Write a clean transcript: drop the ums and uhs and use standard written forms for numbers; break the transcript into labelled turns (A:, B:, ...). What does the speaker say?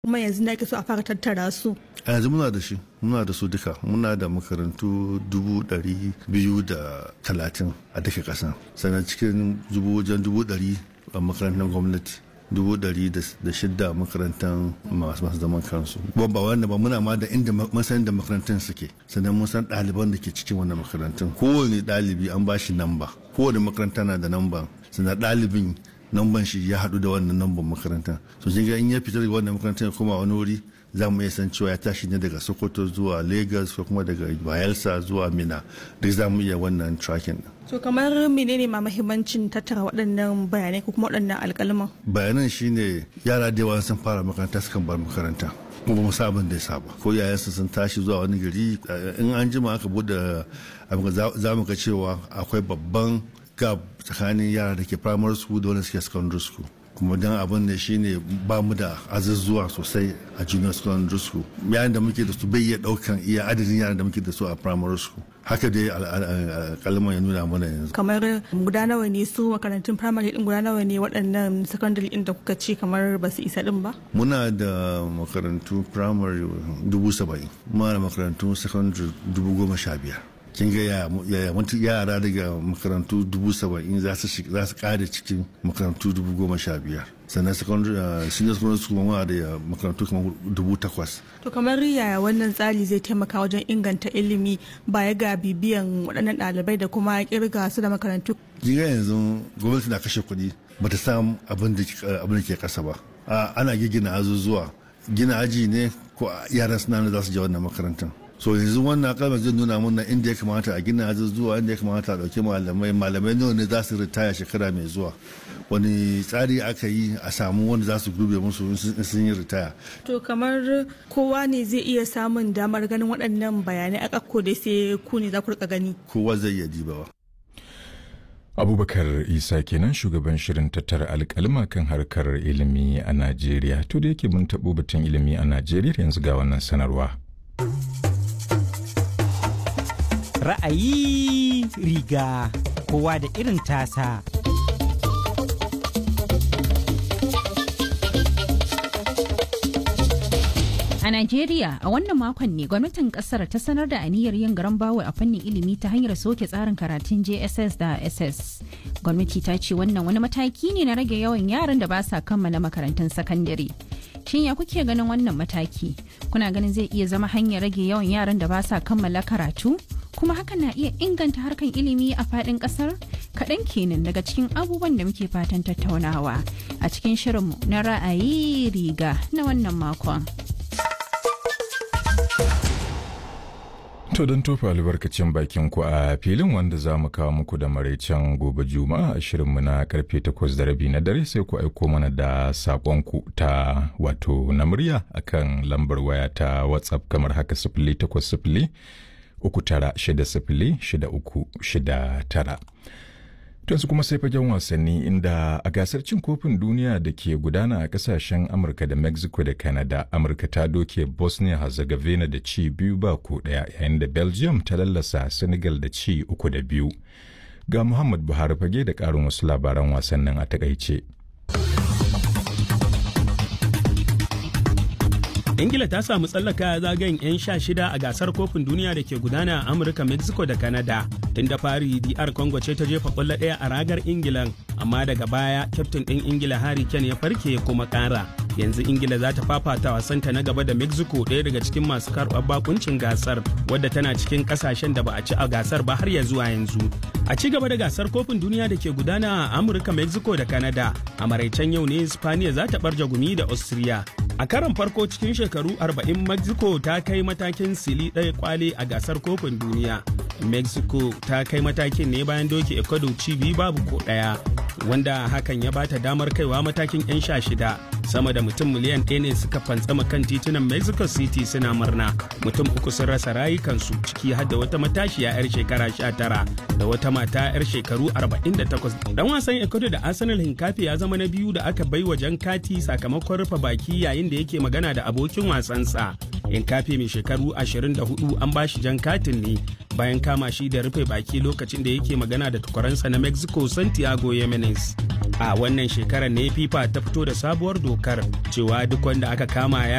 A: kuma yanzu da ake so a fara tattara su.
B: A yanzu muna da su duka, muna da makarantu 230 a duka ƙasa, sannan cikin wajen 100 a makarantar gwamnati, 106 a makarantar masu zaman kansu. Ba wanda ba muna ma da inda masanin da makarantun suke, sannan mun san ɗaliban da ke cikin wannan makarantun. Kowane ɗalibi an ba shi namba, kowane makaranta na da namba, sannan ɗalibin namban shi ya haɗu da wannan namban makaranta. So kin ga in ya fita daga wannan makarantar ya koma wani wuri, za mu iya san cewa ya tashi ne daga Sokoto zuwa Lagos ko kuma daga Bayelsa zuwa Mina, duk za mu iya wannan tracking.
A: To kamar menene ma muhimmancin tattara waɗannan bayanai ko kuma waɗannan alƙalman? Bayanan
B: shine yara da yawa sun fara makaranta sukan bar makaranta. Kuma ba mu sa abin da ya saba. Ko yayansu sun tashi zuwa wani gari, in an jima aka bude za mu ga cewa akwai babban gap tsakanin yara da ke primary school da wanda suke secondary school. Kuma don abin da shi ba mu da azuzuwa sosai a junior secondary school. Yaran da muke da su bai iya daukan iya adadin yaran da muke da su a primary school. Haka dai kalmar ya nuna mana yanzu.
A: Kamar guda nawa ne su makarantun primary din, guda nawa ne waɗannan secondary din da kuka ce kamar ba su isa din ba?
B: Muna da makarantu primary 70,000, muna da makarantu secondary 15,000. Kin ga yara daga makarantu 70,000 za su kare cikin makarantu 15,000. Sannan senior secondary school ma da makarantu kamar 8,000.
A: To kamar yaya wannan tsari zai taimaka wajen inganta ilimi baya ga bibiyan waɗannan ɗalibai da kuma kirga su da makarantu?
B: Kin ga yanzu gwamnati na kashe kuɗi bata samu abin da ke ƙasa ba. Ana gina azuzuwa, gina aji ne ko yaran suna za su je wannan makarantar. So yanzu wannan kalmar zai nuna mana inda ya kamata a gina azuzuwa, inda ya kamata a ɗauki malamai nawa ne za su ritaya shekara mai zuwa, wani tsari aka yi a samu wanda za su gube musu sun yi ritaya.
A: To kamar kowa ne zai iya samun damar ganin waɗannan bayanai a ƙakko da sai ku ne za ku rika gani?
B: Kowa zai iya dibawa.
C: Abubakar Isa kenan shugaban shirin tattara alƙalma kan harkar ilimi a Najeriya. To da yake mun taɓo batun ilimi a Najeriya, yanzu ga wannan sanarwa.
D: Ra'ayi riga kowa da irin tasa.
E: A Najeriya a wannan makon ne gwamnatin kasar ta sanar da aniyar yin garan bawo a fannin ilimi ta hanyar soke tsarin karatun JSS da SS. Gwamnati ta ce wannan wani mataki ne na rage yawan yaran da ba sa kammala makarantun sakandare. Shin ya kuke ganin wannan mataki? Kuna ganin zai iya zama hanyar rage yawan yaran da ba sa kammala karatu? Kuma hakan na iya inganta harkan ilimi a faɗin ƙasar? Kaɗan kenan daga cikin abubuwan da muke fatan tattaunawa a cikin shirinmu na ra'ayi riga na wannan makon.
C: To don tofa albarkacin bakin ku a filin wanda za mu kawo muku da maraicen gobe juma'a a shirinmu na karfe 8:30 na dare, sai ku aiko mana da saƙonku ta wato na murya akan lambar waya ta WhatsApp kamar haka 0800 39. To yanzu kuma sai fagen wasanni, inda a gasar cin kofin duniya da ke gudana a kasashen Amurka da Mexico da Canada, Amurka ta doke Bosnia Herzegovina da ci 2-1, yayin da Belgium ta lallasa Senegal da ci 3-2. Ga Muhammad Buhari fage da ƙarin wasu labaran wasannin a takaice.
F: Ingila ta samu tsallaka zagayen 'yan 16 a gasar kofin duniya da ke gudana a Amurka, Mexico da Canada. Tun da fari DR Congo ce ta jefa ƙwallo ɗaya a ragar Ingilan, amma daga baya kyaftin ɗin Ingila Harry Kane ya farke kuma ƙara. Yanzu Ingila za ta fafata wasanta na gaba da Mexico, ɗaya daga cikin masu karɓar bakuncin gasar, wadda tana cikin ƙasashen da ba a ci a gasar ba har ya zuwa yanzu. A ci gaba da gasar kofin duniya da ke gudana a Amurka, Mexico da Canada, a maraicen yau ne Spaniya za ta ɓarje gumi da Austria. A karon farko cikin shekaru 40 Mexico ta kai matakin sili ɗaya kwale a gasar kofin duniya. Mexico ta kai matakin ne bayan doke Ecuador ci 2-1, wanda hakan ya bata damar kaiwa matakin 'yan 16. Sama da mutum miliyan 1 ne suka fantsama kan titunan Mexico City suna murna. Mutum 3 sun rasa rayukansu, ciki har da wata matashiya 'yar shekara 19 da wata mata 'yar shekaru 48. Dan wasan Ecuador da Arsenal Hincapié ya zama na biyu da aka bai wa jan kati sakamakon rufe baki yayin da yake magana da abokin wasansa. Hincapié mai shekaru 24 an bashi jan katin ne bayan kama shi da rufe baki lokacin da yake magana da tukwaransa na Mexico Santiago Jimenez. A wannan shekarar ne FIFA ta fito da sabuwar dokar cewa duk wanda aka kama ya